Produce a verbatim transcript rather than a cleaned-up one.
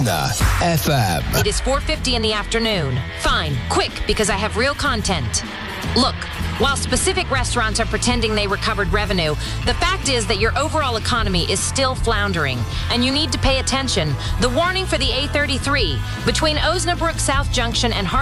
F M. It is four fifty in the afternoon. Fine, quick, because I have real content. Look, while specific restaurants are pretending they recovered revenue, the fact is that your overall economy is still floundering, and you need to pay attention. The warning for the A thirty-three between Osnabrück South Junction and Hart